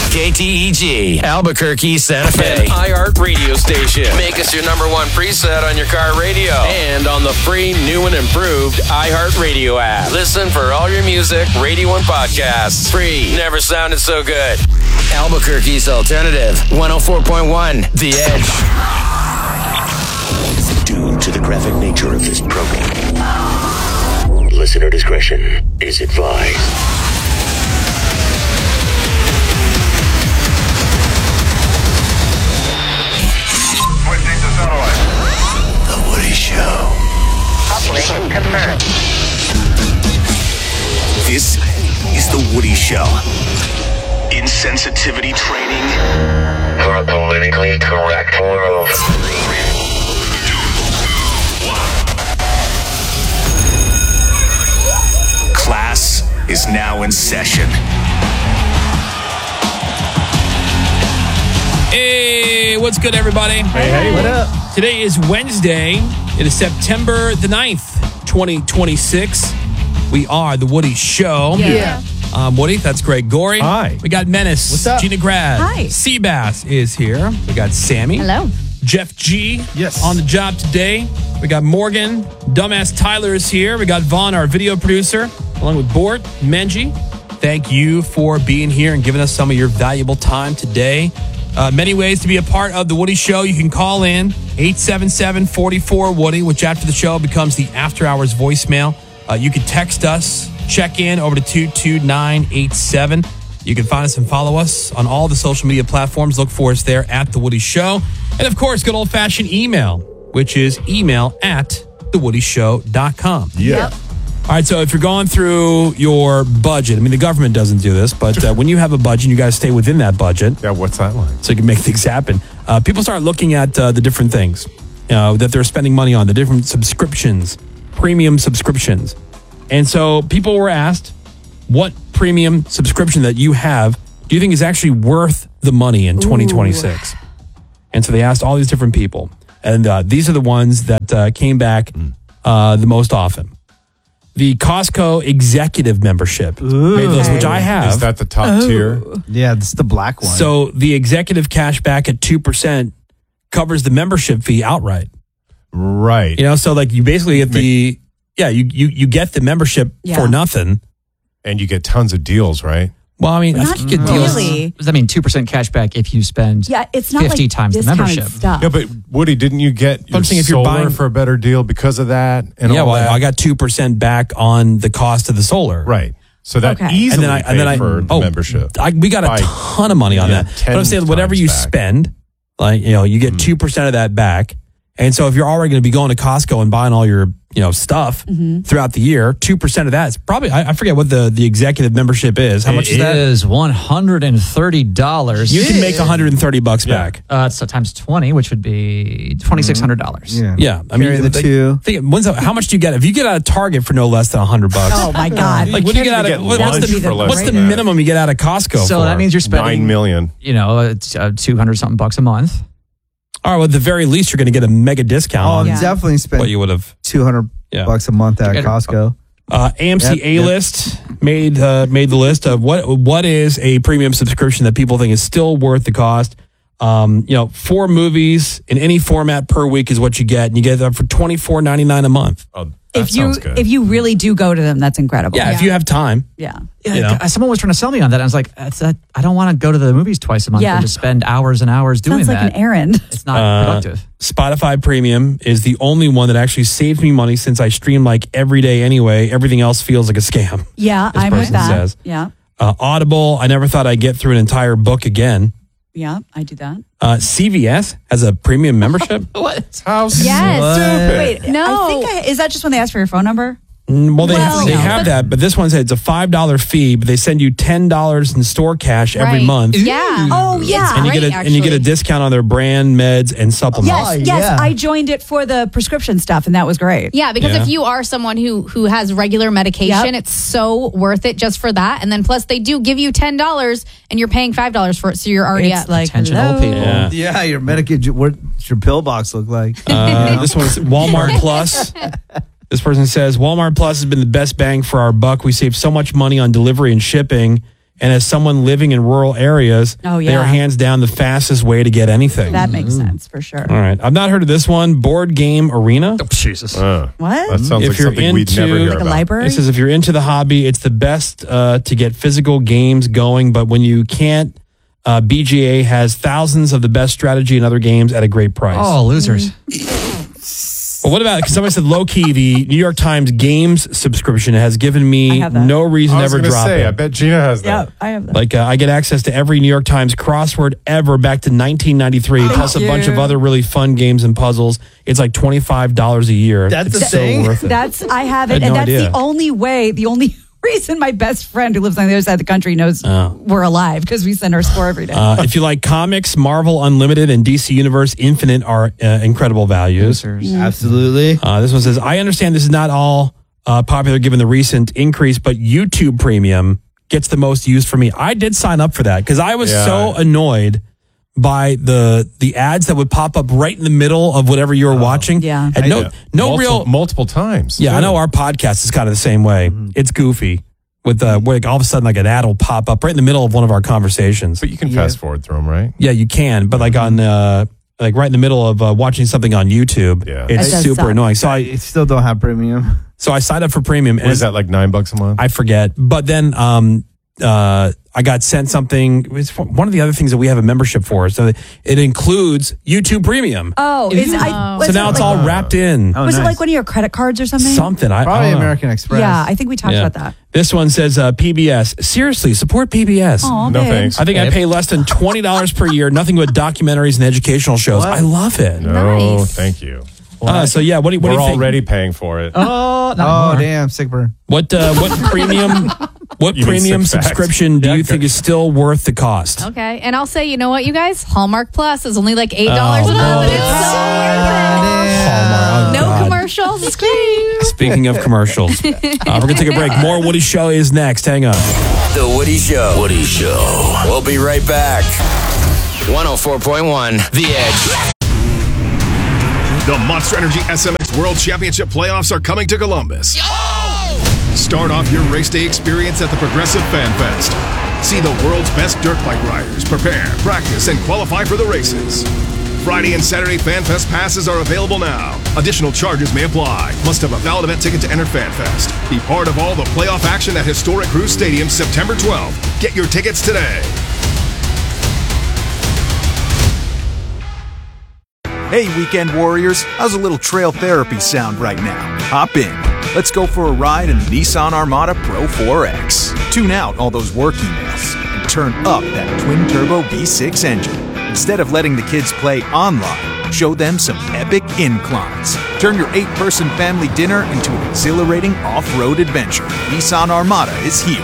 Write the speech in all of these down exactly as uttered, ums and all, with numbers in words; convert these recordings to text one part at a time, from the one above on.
K T E G, Albuquerque, Santa Fe. iHeart Radio Station. Make us your number one preset on your car radio. And on the free, new and improved iHeart Radio app. Listen for all your music, radio, and podcasts. Free. Never sounded so good. Albuquerque's alternative. one oh four point one, The Edge. Due to the graphic nature of this program, listener discretion is advised. Switching to satellite. The Woody Show. Uplink confirmed. This is The Woody Show. Insensitivity training For a politically correct world. class is now in session. Hey, what's good, everybody? Hey, hey, what up? Today is Wednesday. It is September the ninth, twenty twenty-six. We are The Woody Show. Yeah. Um, Woody, that's Greg Gorey. Hi. We got Menace. What's up? Gina Grad. Hi. Seabass is here. We got Sammy. Hello. Jeff G. Yes. On the job today. We got Morgan. Dumbass Tyler is here. We got Vaughn, our video producer, along with Bort, Menji. Thank you for being here and giving us some of your valuable time today. Uh, many ways to be a part of The Woody Show. You can call in eight seven seven, four four, Woody, which after the show becomes the After Hours voicemail. Uh, you can text us, check in over to two two nine eight seven. You can find us and follow us on all the social media platforms. Look for us there at The Woody Show. And, of course, good old-fashioned email, which is email at the woody show dot com. Yeah. All right, so if you're going through your budget, I mean, the government doesn't do this, but uh, when you have a budget, you got to stay within that budget. Yeah, what's that like? So you can make things happen. Uh, people start looking at uh, the different things, you know, that they're spending money on, the different subscriptions, premium subscriptions. And so people were asked, what premium subscription that you have do you think is actually worth the money in twenty twenty-six? Ooh. And so they asked all these different people. And uh, these are the ones that uh, came back uh, the most often. The Costco executive membership, those, which I have. Is that the top Oh. tier? Yeah, this is the black one. So the executive cash back at two percent covers the membership fee outright. Right. You know, so like you basically get the, yeah, you you, you get the membership Yeah. for nothing. And you get tons of deals, right? Well, I mean, I Not think you get deals. really. Does that mean two percent cash back if you spend Yeah, it's not fifty like times the discounted membership? Stuff. Yeah, but Woody, didn't you get your I'm saying if you're solar buying- for a better deal because of that? And Yeah, all well, that? I got two percent back on the cost of the solar. Right. So that Okay. easily And then I, paid and then I, for the oh, membership. I, we got a By- ton of money on Yeah, that. But ten I'm saying whatever times you back. spend, like, you know, you get two percent of that back. And so if you're already going to be going to Costco and buying all your, you know, stuff throughout the year, two percent of that is probably, I, I forget what the, the executive membership is. How much is It that? is one hundred thirty dollars. You can make one hundred thirty bucks Yeah. back. Uh, so times twenty, which would be twenty-six hundred dollars. yeah. Yeah. I Carry mean, the like, two. think, when's the, how much do you get? If you get out of Target for no less than one hundred bucks. Oh my God! Like, what do you get out You of, get what- what's lunch the, for less what's the than that. minimum you get out of Costco So for? that means you're spending Nine million. You know, it's, uh, two hundred something bucks a month. All right, well, at the very least, you're going to get a mega discount Oh, on Yeah. definitely what spent you would have. two hundred Yeah. bucks a month at Get it. Costco. Uh, A M C Yep, yep. A-List made uh, made the list of what what is a premium subscription that people think is still worth the cost. Um, you know, four movies in any format per week is what you get, and you get that for twenty-four ninety-nine a month. Oh, that If you sounds good. if you really do go to them, that's incredible. Yeah, if you have time. yeah. Yeah, You know? uh, someone was trying to sell me on that. I was like, that's that, I don't want to go to the movies twice a month Yeah. and just spend hours and hours doing Sounds like that. an errand. It's not Uh, productive. Spotify Premium is the only one that actually saves me money since I stream like every day anyway. Everything else feels like a scam. Yeah, This I'm with person that. says. Yeah, Uh, Audible, I never thought I'd get through an entire book again. yeah, I do that. Uh, C V S has a premium membership. What? How Yes. stupid. Wait, No. I think I, is that just when they ask for your phone number? Mm, Well, they, Well, they no. have that, but this one says it's a five dollars fee, but they send you ten dollars in store cash every Right. month. Yeah. Oh, yeah. And you get a Great, and you get a actually. discount on their brand meds and supplements. Yes, Oh, yes. yeah. I joined it for the prescription stuff, and that was great. Yeah, because Yeah. if you are someone who who has regular medication, Yep. it's so worth it just for that. And then plus they do give you ten dollars and you're paying five dollars for it, so you're already It's at like Attention, hello. old people. Yeah. Yeah, your Medicaid. What's your pill box look like? Uh, this one's Walmart Plus. This person says Walmart Plus has been the best bang for our buck. We save so much money on delivery and shipping, And as someone living in rural areas, Oh, they are yeah. hands down the fastest way to get anything. That makes sense for sure. All right. I've not heard of this one. Board Game Arena. Oh, Jesus. Uh, What? that sounds If like you're something we'd into- never hear Like a about. library? It says if you're into the hobby, it's the best uh, to get physical games going. But when you can't, uh, B G A has thousands of the best strategy and other games at a great price. Oh, losers. Well, what about, because somebody said low key, the New York Times Games subscription has given I me have that. no reason I to was ever going to drop say, it. I bet Gina has Yeah, that. I have that. Like uh, I get access to every New York Times crossword ever back to nineteen ninety-three, plus a you. bunch of other really fun games and puzzles. It's like twenty-five dollars a year. That's it's the so thing? worth it. That's I have I it, had and no that's idea. the only way, the only reason my best friend who lives on the other side of the country knows we're alive because we send our score every day. Uh, if you like comics, Marvel Unlimited and D C Universe Infinite are uh, incredible values. Absolutely. Uh, this one says, I understand this is not all uh, popular given the recent increase, but YouTube Premium gets the most use for me. I did sign up for that because I was Yeah. so annoyed by the the ads that would pop up right in the middle of whatever you were watching. Yeah. And no, Yeah. no multiple, real... multiple times. Yeah, I too. know our podcast is kind of the same way. It's goofy. With uh, where like all of a sudden, like an ad will pop up right in the middle of one of our conversations. But you can fast forward through them, right? Yeah, you can, but like on uh, like right in the middle of uh, watching something on YouTube, Yeah. it's That does super suck. annoying. So I I still don't have premium. so I signed up for premium, and What is that, like nine bucks a month? I forget, but then um uh I got sent something. It's one of the other things that we have a membership for, so it includes YouTube Premium. oh, is I, was so now it it's like, all wrapped in. Oh, was it nice. like one of your credit cards or something? Something I, I Probably don't know. American Express. Yeah, I think we talked Yeah. about that. This one says uh, P B S. Seriously, support P B S. Oh, No thanks. I think I pay less than twenty dollars per year, nothing but documentaries and educational shows. What? I love it. No, Nice. thank you. Uh, so yeah, what do you, what do We're you think? already paying for it. Oh, not Oh, anymore. damn. Sick burn. What uh, what premium what You mean premium six packs? subscription do Yeah, you okay. think is still worth the cost? Okay. And I'll say, you know what, you guys? Hallmark Plus is only like eight dollars Oh, a month. no. And it's so worth Hallmark. it. Oh, No God. commercials. It's great. Speaking of commercials, uh, we're gonna take a break. More Woody Show is next. Hang on. The Woody Show. Woody Show. We'll be right back. one oh four point one The Edge. The Monster Energy S M X World Championship playoffs are coming to Columbus. Start off your race day experience at the Progressive Fan Fest. See the world's best dirt bike riders prepare, practice, and qualify for the races. Friday and Saturday Fan Fest passes are available now. Additional charges may apply. Must have a valid event ticket to enter Fan Fest. Be part of all the playoff action at historic Cruise Stadium September twelfth. Get your tickets today. Hey, weekend warriors, how's a little trail therapy sound right now? Hop in. Let's go for a ride in the Nissan Armada Pro four X. Tune out all those work emails and turn up that twin-turbo V six engine. Instead of letting the kids play online, show them some epic inclines. Turn your eight-person family dinner into an exhilarating off-road adventure. Nissan Armada is here.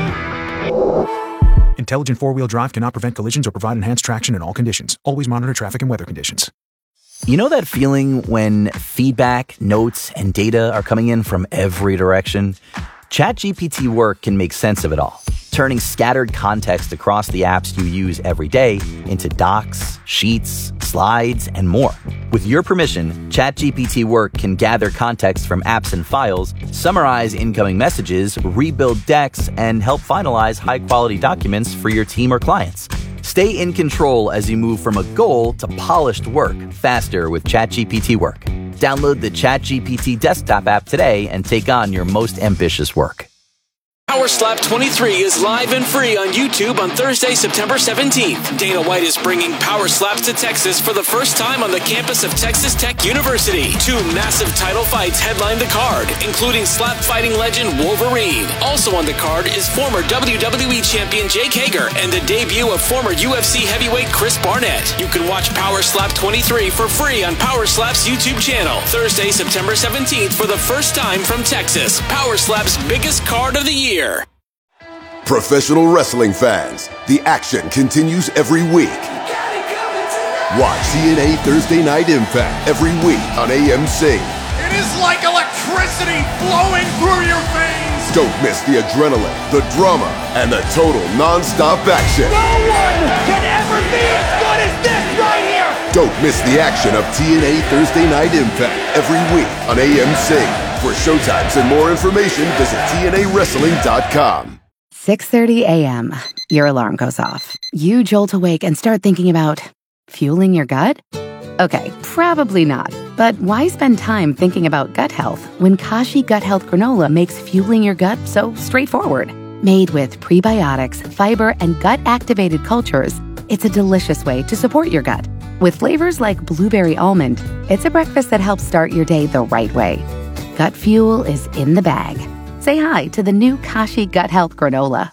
Intelligent four-wheel drive cannot prevent collisions or provide enhanced traction in all conditions. Always monitor traffic and weather conditions. You know that feeling when feedback, notes, and data are coming in from every direction? ChatGPT Work can make sense of it all, turning scattered context across the apps you use every day into docs, sheets, slides, and more. With your permission, ChatGPT Work can gather context from apps and files, summarize incoming messages, rebuild decks, and help finalize high-quality documents for your team or clients. Stay in control as you move from a goal to polished work faster with ChatGPT Work. Download the ChatGPT desktop app today and take on your most ambitious work. Power Slap twenty-three is live and free on YouTube on Thursday, September seventeenth. Dana White is bringing Power Slaps to Texas for the first time on the campus of Texas Tech University. Two massive title fights headline the card, including slap fighting legend Wolverine. Also on the card is former W W E champion Jake Hager and the debut of former U F C heavyweight Chris Barnett. You can watch Power Slap twenty-three for free on Power Slap's YouTube channel. Thursday, September seventeenth for the first time from Texas. Power Slap's biggest card of the year. Professional wrestling fans, the action continues every week. Watch T N A Thursday Night Impact every week on A M C. It is like electricity flowing through your veins. Don't miss the adrenaline, the drama, and the total non-stop action. No one can ever be as good as this right here. Don't miss the action of T N A Thursday Night Impact every week on A M C. For showtimes and more information, visit T N A wrestling dot com. six thirty a.m. Your alarm goes off. You jolt awake and start thinking about fueling your gut? Okay, probably not. But why spend time thinking about gut health when Kashi Gut Health Granola makes fueling your gut so straightforward? Made with prebiotics, fiber, and gut-activated cultures, it's a delicious way to support your gut. With flavors like blueberry almond, it's a breakfast that helps start your day the right way. Gut fuel is in the bag. Say hi to the new Kashi Gut Health Granola.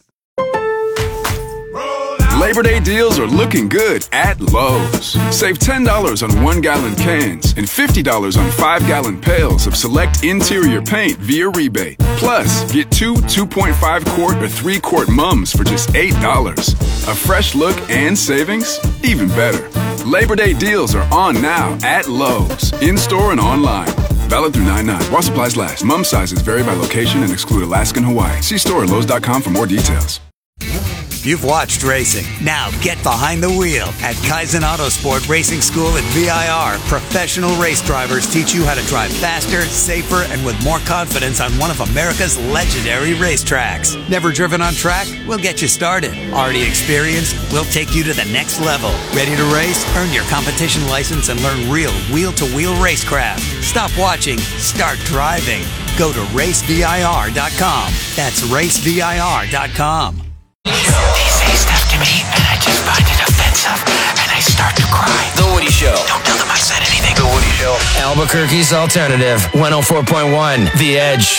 Labor Day deals are looking good at Lowe's. Save ten dollars on one-gallon cans and fifty dollars on five-gallon pails of select interior paint via rebate. Plus, get two two point five quart or three quart mums for just eight dollars. A fresh look and savings? Even better. Labor Day deals are on now at Lowe's, in-store and online. Valid through nine nine. While supplies last. Mum sizes vary by location and exclude Alaska and Hawaii. See store at Lowe's dot com for more details. You've watched racing. Now get behind the wheel. At Kaizen Autosport Racing School at V I R, professional race drivers teach you how to drive faster, safer, and with more confidence on one of America's legendary racetracks. Never driven on track? We'll get you started. Already experienced? We'll take you to the next level. Ready to race? Earn your competition license and learn real wheel-to-wheel racecraft. Stop watching. Start driving. Go to race V I R dot com. That's race V I R dot com. They say stuff to me, and I just find it offensive, and I start to cry. The Woody Show. Don't tell them I said anything. The Woody Show. Albuquerque's alternative. one oh four point one. The Edge.